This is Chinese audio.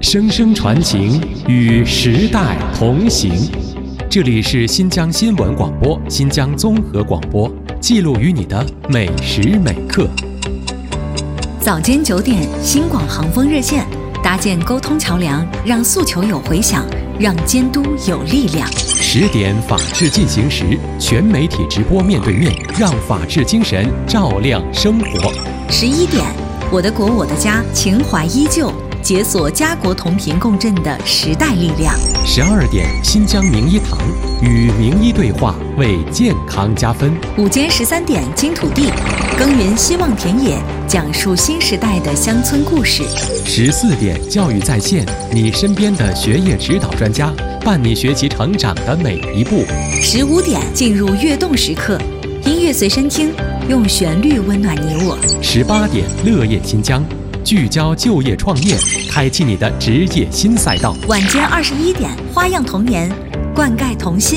声声传情，与时代同行。这里是新疆新闻广播、新疆综合广播，记录于你的每时每刻。 早间9点，新广航风热线搭建沟通桥梁，让诉求有回响，让监督有力量。 10点，法治进行时，全媒体直播面对面，让法治精神照亮生活。 11点，我的国我的家，情怀依旧，解锁家国同频共振的时代力量。 12点，新疆名医堂与名医对话，为健康加分。 午间13点，金土地耕耘希望田野，讲述新时代的乡村故事。 14点，教育在线，你身边的学业指导专家，伴你学习成长的每一步。 15点，进入跃动时刻，音乐随身听，用旋律温暖你我。 18点，乐业新疆，聚焦就业创业，开启你的职业新赛道。 晚间21点，花样童年，灌溉童心。